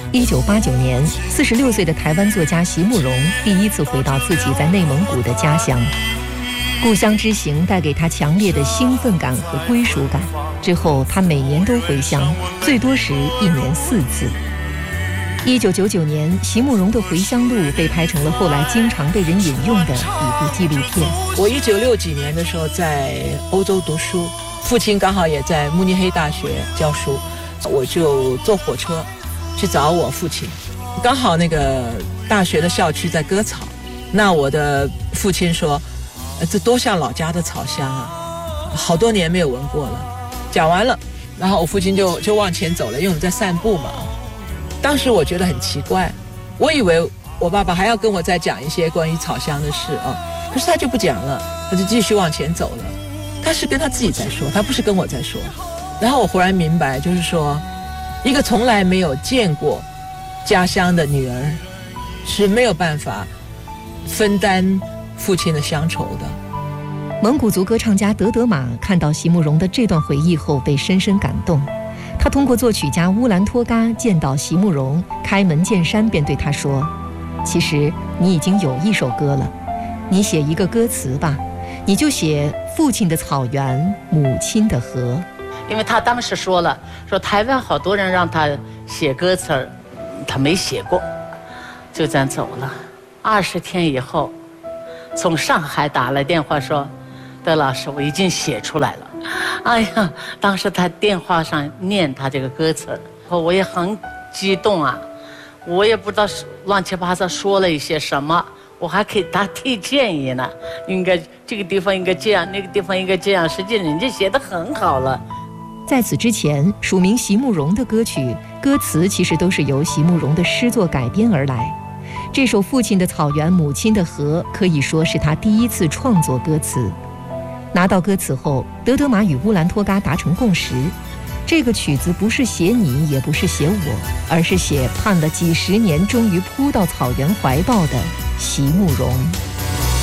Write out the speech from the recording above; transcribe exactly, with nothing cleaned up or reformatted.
一九八九年，四十六岁的台湾作家席慕容第一次回到自己在内蒙古的家乡。故乡之行带给他强烈的兴奋感和归属感。之后，他每年都回乡，最多时一年四次。一九九九年，席慕容的回乡录被拍成了后来经常被人引用的一部纪录片。 我一九六几年的时候在欧洲读书，父亲刚好也在慕尼黑大学教书，我就坐火车去找我父亲。刚好那个大学的校区在割草，那我的父亲说，这多像老家的草香啊，好多年没有闻过了。讲完了，然后我父亲就就往前走了，因为我们在散步嘛。当时我觉得很奇怪，我以为我爸爸还要跟我再讲一些关于草香的事啊，可是他就不讲了，他就继续往前走了。他是跟他自己在说，他不是跟我在说。然后我忽然明白，就是说，一个从来没有见过家乡的女儿是没有办法分担父亲的乡愁的。 蒙古族歌唱家德德玛看到席慕容的这段回忆后被深深感动。他通过作曲家乌兰托嘎见到席慕容，开门见山便对他说，其实你已经有一首歌了，你写一个歌词吧，你就写父亲的草原，母亲的河。 因为他当时说了，说台湾好多人让他写歌词，他没写过，就这样走了。二十天以后，从上海打来电话说，德老师，我已经写出来了。哎呀，当时他电话上念他这个歌词，我也很激动啊，我也不知道乱七八糟说了一些什么，我还给他提建议呢，应该这个地方应该这样，那个地方应该这样，实际人家写得很好了。 在此之前，署名席慕容的歌曲歌词其实都是由席慕容的诗作改编而来。这首《父亲的草原，母亲的河》可以说是他第一次创作歌词。拿到歌词后，德德玛与乌兰托嘎达成共识，这个曲子不是写你，也不是写我，而是写盼了几十年终于扑到草原怀抱的席慕容。